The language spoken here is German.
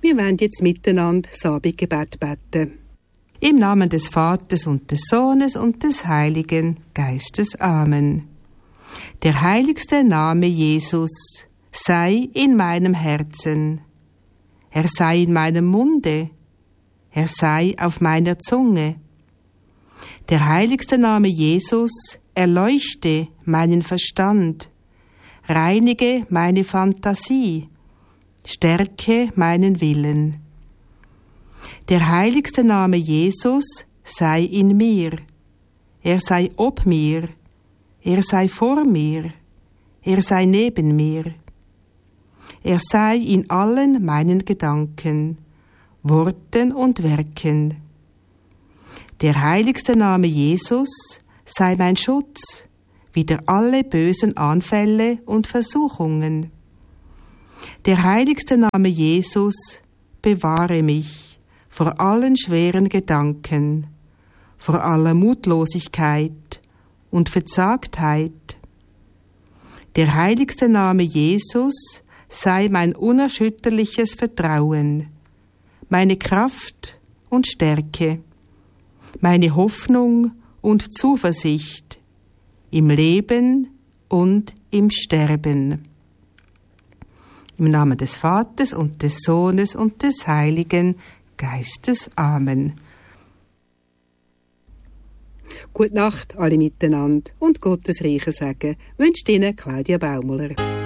Wir wollen jetzt miteinander das Abendgebet beten. Im Namen des Vaters und des Sohnes und des Heiligen Geistes. Amen. Der heiligste Name Jesus sei in meinem Herzen. Er sei in meinem Munde. Er sei auf meiner Zunge. Der heiligste Name Jesus erleuchte meinen Verstand, reinige meine Fantasie, stärke meinen Willen. Der heiligste Name Jesus sei in mir, er sei ob mir, er sei vor mir, er sei neben mir. Er sei in allen meinen Gedanken, Worten und Werken. Der heiligste Name Jesus sei mein Schutz wider alle bösen Anfälle und Versuchungen. Der heiligste Name Jesus bewahre mich vor allen schweren Gedanken, vor aller Mutlosigkeit und Verzagtheit. Der heiligste Name Jesus sei mein unerschütterliches Vertrauen, meine Kraft und Stärke, meine Hoffnung und Zuversicht im Leben und im Sterben. Im Namen des Vaters und des Sohnes und des Heiligen Geistes. Amen. Gute Nacht alle miteinander und Gottes reichen Segen wünscht Ihnen Claudia Baumüller.